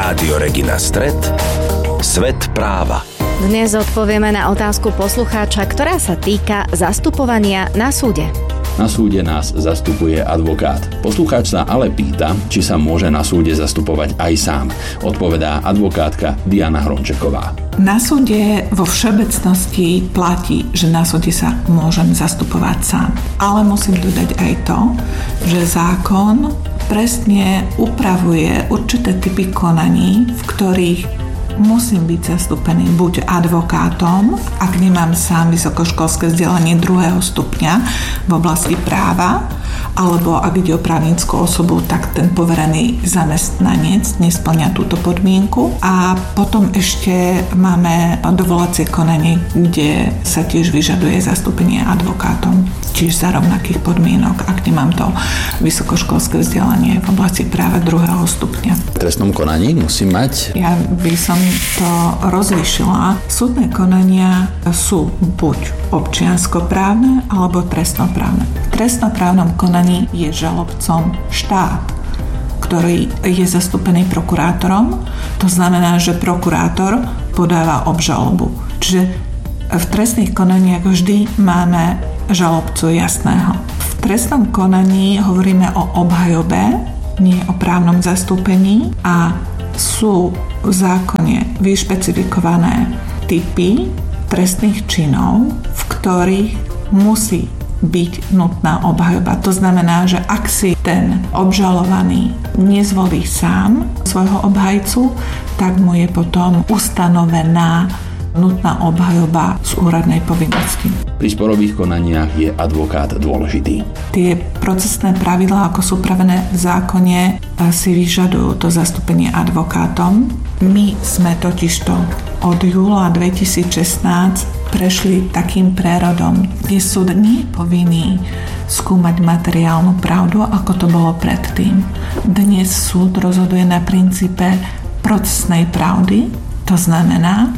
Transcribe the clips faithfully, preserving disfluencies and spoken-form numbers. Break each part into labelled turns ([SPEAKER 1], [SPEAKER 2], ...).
[SPEAKER 1] Rádio Regina Stret, Svet práva.
[SPEAKER 2] Dnes odpovieme na otázku poslucháča, ktorá sa týka zastupovania na súde.
[SPEAKER 3] Na súde nás zastupuje advokát. Poslucháč sa ale pýta, či sa môže na súde zastupovať aj sám. Odpovedá advokátka Diana Hrončeková.
[SPEAKER 4] Na súde vo všeobecnosti platí, že na súde sa môžem zastupovať sám. Ale musím dodať aj to, že zákon presne upravuje určité typy konaní, v ktorých musím byť zastúpený buď advokátom, ak nemám sám vysokoškolské vzdelanie druhého stupňa v oblasti práva, alebo ak ide o právnickú osobu, tak ten poverený zamestnanec nespĺňa túto podmienku. A potom ešte máme dovolacie konanie, kde sa tiež vyžaduje zastúpenie advokátom, tiež za rovnakých podmienok, ak nemám to vysokoškolské vzdelanie v oblasti práva druhého stupňa.
[SPEAKER 3] V trestnom konaní musím mať?
[SPEAKER 4] Ja by som to rozlišila. Súdne konania sú buď občianskoprávne alebo trestnoprávne. V trestnoprávnom konaní je žalobcom štát, ktorý je zastúpený prokurátorom. To znamená, že prokurátor podáva obžalobu. Čiže v trestných konaniach vždy máme žalobcu jasného. V trestnom konaní hovoríme o obhajobe, nie o právnom zastúpení, a sú v zákone vyšpecifikované typy trestných činov, v ktorých musí byť nutná obhajoba. To znamená, že ak si ten obžalovaný nezvolí sám svojho obhajcu, tak mu je potom ustanovená nutná obhajoba z úradnej povinnosti.
[SPEAKER 3] Pri sporových konaniach je advokát dôležitý.
[SPEAKER 4] Tie procesné pravidlá, ako sú upravené v zákone, si vyžadujú to zastúpenie advokátom. My sme totižto od júla dvetisícšestnásť prešli takým prerodom, kde súd nie je povinný skúmať materiálnu pravdu, ako to bolo predtým. Dnes súd rozhoduje na princípe procesnej pravdy, to znamená,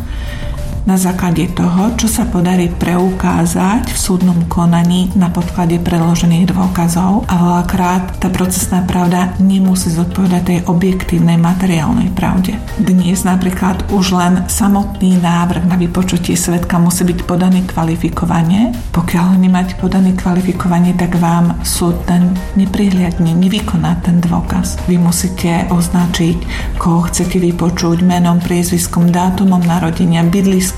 [SPEAKER 4] na základe toho, čo sa podarí preukázať v súdnom konaní na podklade predložených dôkazov, a veľakrát tá procesná pravda nemusí zodpovedať tej objektívnej materiálnej pravde. Dnes napríklad už len samotný návrh na vypočutie svedka musí byť podaný kvalifikovane. Pokiaľ nemáte podaný kvalifikovane, tak vám súd ten neprihliadne, nevykoná ten dôkaz. Vy musíte označiť, koho chcete vypočuť, menom, priezviskom, dátumom narodenia, bydliskom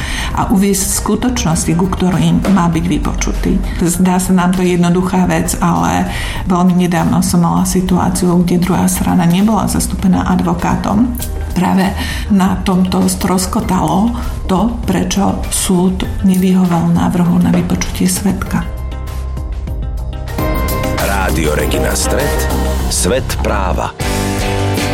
[SPEAKER 4] a uviesť skutočnosti, ku ktorým má byť vypočutý. Zdá sa nám to jednoduchá vec, ale veľmi nedávno som mala situáciu, kde druhá strana nebola zastúpená advokátom. Práve na tomto stroskotalo to, prečo súd nevyhoval návrhu na vypočutie svedka.
[SPEAKER 1] Rádio Regina Stret, Svet práva.